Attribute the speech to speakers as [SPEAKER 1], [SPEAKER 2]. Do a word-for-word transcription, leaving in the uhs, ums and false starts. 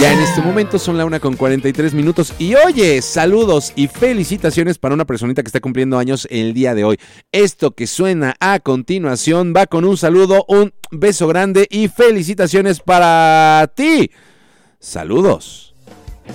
[SPEAKER 1] Ya en este momento son la una con cuarenta y tres minutos. Y oye, saludos y felicitaciones para una personita que está cumpliendo años el día de hoy. Esto que suena a continuación va con un saludo, un beso grande y felicitaciones para ti. Saludos.